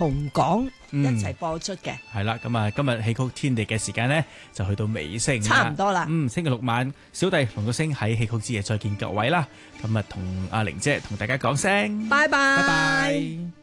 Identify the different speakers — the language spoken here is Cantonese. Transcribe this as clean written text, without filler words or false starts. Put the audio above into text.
Speaker 1: 紅港一齊播出嘅。
Speaker 2: 係啦，咁啊，今日戲曲天地嘅時間呢，就去到尾聲啦，
Speaker 1: 差唔多啦。
Speaker 2: 星期六晚，小弟龍玉星喺戲曲之夜再見各位啦。咁啊，同阿玲姐同大家講聲，
Speaker 1: 拜拜。
Speaker 2: 拜拜。